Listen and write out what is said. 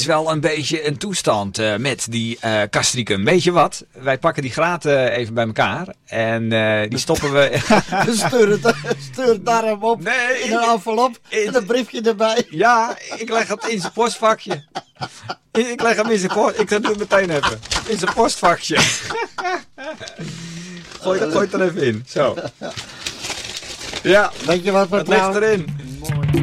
is wel een beetje een toestand met die castricum. Weet je wat? Wij pakken die graten even bij elkaar. En die stoppen we... Stuur het daar hem op in een envelop en een briefje erbij. Ja, ik leg het in zijn postvakje. Ik leg hem in zijn post. Ik ga het meteen even. In zijn postvakje. Gooi het er even in. Zo. Ja. Weet je wat we Het ligt erin.